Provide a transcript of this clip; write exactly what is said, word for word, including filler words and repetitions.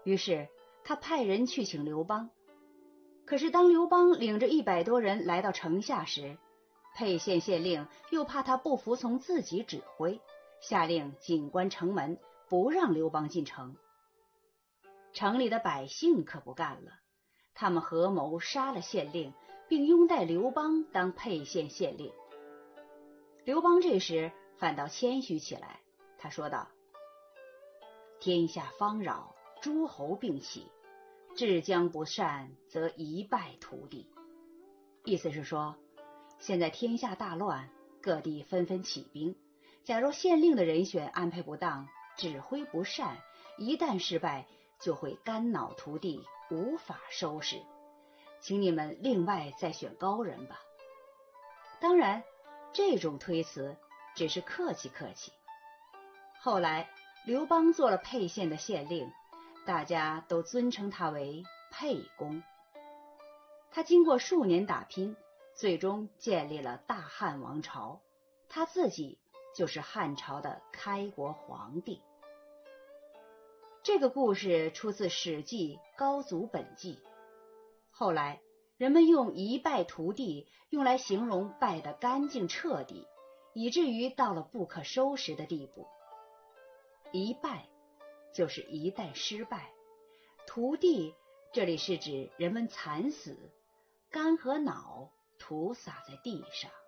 于是他派人去请刘邦。可是当刘邦领着一百多人来到城下时，沛县县令又怕他不服从自己指挥，下令紧关城门，不让刘邦进城。城里的百姓可不干了，他们合谋杀了县令，并拥戴刘邦当沛县县令。刘邦这时反倒谦虚起来，他说道：天下方扰，诸侯并起，治将不善，则一败涂地。意思是说，现在天下大乱，各地纷纷起兵，假如县令的人选安排不当，指挥不善，一旦失败，就会肝脑涂地，无法收拾，请你们另外再选高人吧。当然，这种推辞只是客气客气。后来刘邦做了沛县的县令，大家都尊称他为沛公。他经过数年打拼，最终建立了大汉王朝，他自己就是汉朝的开国皇帝。这个故事出自《史记·高祖本纪》，后来人们用一败涂地用来形容败得干净彻底，以至于到了不可收拾的地步。一败就是一旦失败，涂地这里是指人们惨死，肝和脑涂洒在地上。